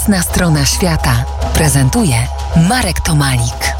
Jasna strona świata prezentuje Marek Tomalik.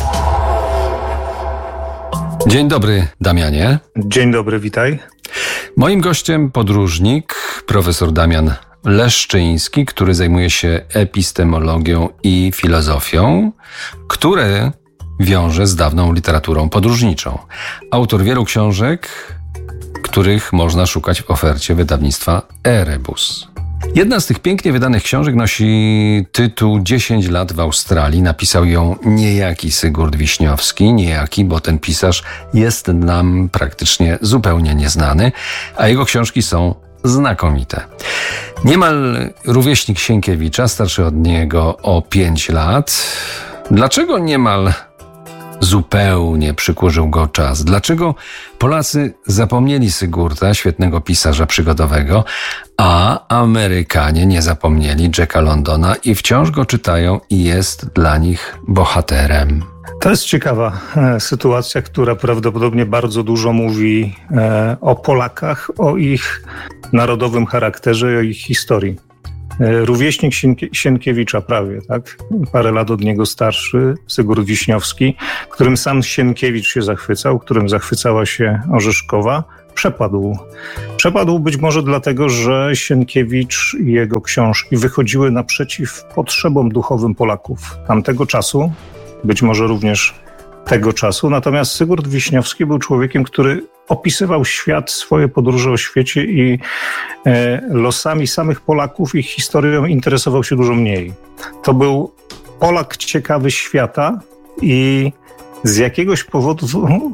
Dzień dobry, Damianie. Dzień dobry, witaj. Moim gościem podróżnik, profesor Damian Leszczyński, który zajmuje się epistemologią i filozofią, które wiąże z dawną literaturą podróżniczą. Autor wielu książek, których można szukać w ofercie wydawnictwa Erebus. Jedna z tych pięknie wydanych książek nosi tytuł 10 lat w Australii. Napisał ją niejaki Sygurt Wiśniowski. Niejaki, bo ten pisarz jest nam praktycznie zupełnie nieznany, a jego książki są znakomite. Niemal rówieśnik Sienkiewicza, starszy od niego o 5 lat. Dlaczego niemal zupełnie przykurzył go czas? Dlaczego Polacy zapomnieli Sygurta, świetnego pisarza przygodowego, a Amerykanie nie zapomnieli Jacka Londona i wciąż go czytają i jest dla nich bohaterem? To jest ciekawa sytuacja, która prawdopodobnie bardzo dużo mówi o Polakach, o ich narodowym charakterze i o ich historii. Rówieśnik Sienkiewicza prawie, tak? Parę lat od niego starszy, Sygurt Wiśniowski, którym sam Sienkiewicz się zachwycał, którym zachwycała się Orzeszkowa, przepadł. Przepadł być może dlatego, że Sienkiewicz i jego książki wychodziły naprzeciw potrzebom duchowym Polaków tamtego czasu, być może również tego czasu. Natomiast Sygurt Wiśniowski był człowiekiem, który opisywał świat, swoje podróże o świecie i losami samych Polaków, ich historią interesował się dużo mniej. To był Polak ciekawy świata i z jakiegoś powodu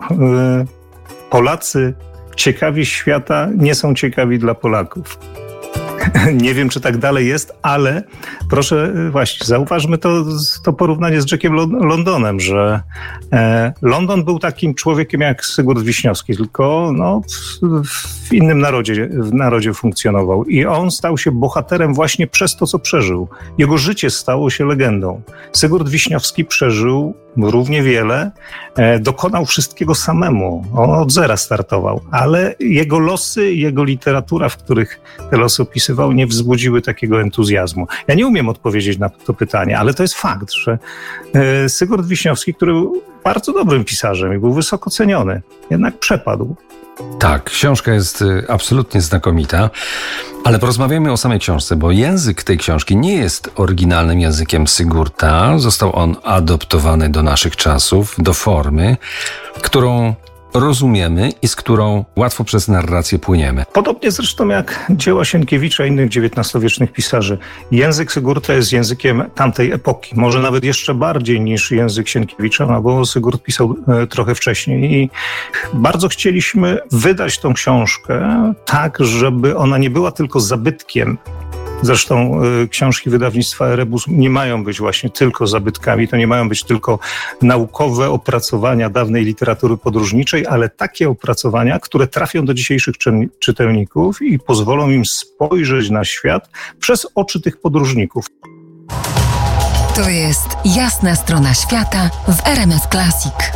Polacy ciekawi świata nie są ciekawi dla Polaków. Nie wiem, czy tak dalej jest, ale proszę właśnie, zauważmy to porównanie z Jackiem Londonem, że London był takim człowiekiem jak Sygurt Wiśniowski, tylko w innym narodzie funkcjonował. I on stał się bohaterem właśnie przez to, co przeżył. Jego życie stało się legendą. Sygurt Wiśniowski przeżył równie wiele, dokonał wszystkiego samemu. On od zera startował, ale jego losy, jego literatura, w których te losy opisywał, nie wzbudziły takiego entuzjazmu. Ja nie umiem odpowiedzieć na to pytanie, ale to jest fakt, że Sygurt Wiśniowski, który był bardzo dobrym pisarzem i był wysoko ceniony, jednak przepadł. Tak, książka jest absolutnie znakomita, ale porozmawiamy o samej książce, bo język tej książki nie jest oryginalnym językiem Sygurta. Został on adoptowany do naszych czasów, do formy, którą rozumiemy i z którą łatwo przez narrację płyniemy. Podobnie zresztą jak dzieła Sienkiewicza i innych XIX-wiecznych pisarzy. Język Sygurta jest językiem tamtej epoki, może nawet jeszcze bardziej niż język Sienkiewicza, no bo Sygurt pisał trochę wcześniej i bardzo chcieliśmy wydać tą książkę tak, żeby ona nie była tylko zabytkiem. Zresztą książki wydawnictwa Erebus nie mają być właśnie tylko zabytkami, to nie mają być tylko naukowe opracowania dawnej literatury podróżniczej, ale takie opracowania, które trafią do dzisiejszych czytelników i pozwolą im spojrzeć na świat przez oczy tych podróżników. To jest Jasna strona świata w RMF Classic.